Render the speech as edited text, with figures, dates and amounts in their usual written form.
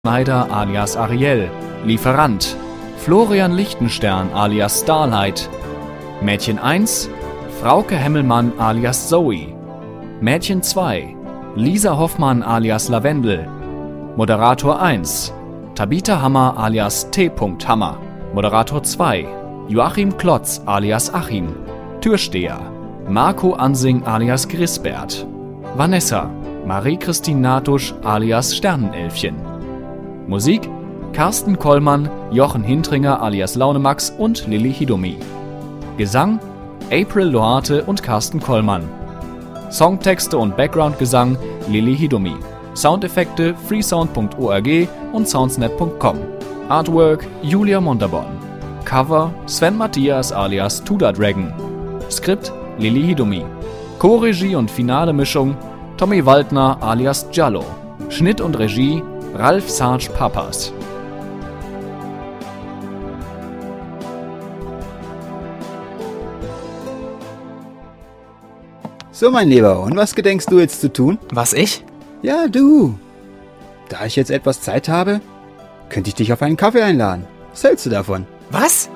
Schneider alias Ariel, Lieferant, Florian Lichtenstern alias Starlight, Mädchen 1, Frauke Hemmelmann alias Zoe, Mädchen 2, Lisa Hoffmann alias Lavendel, Moderator 1, Tabitha Hammer alias T. Hammer, Moderator 2, Joachim Klotz alias Achim, Türsteher, Marco Ansing alias Grisbert, Vanessa, Marie-Christine Natusch alias Sternenelfchen. Musik: Carsten Kollmann, Jochen Hintringer alias Launemax und Lilly Hidomi. Gesang: April Loarte und Carsten Kollmann. Songtexte und Backgroundgesang: Lilly Hidomi. Soundeffekte: freesound.org und soundsnet.com. Artwork: Julia Montaborn. Cover: Sven Matthias alias Tuda Dragon. Skript: Lilly Hidomi. Co-Regie und finale Mischung: Tommy Waldner alias Giallo. Schnitt und Regie: Ralf Sarge Papas. So, mein Lieber, und was gedenkst du jetzt zu tun? Was, ich? Ja, du. Da ich jetzt etwas Zeit habe, könnte ich dich auf einen Kaffee einladen. Was hältst du davon? Was?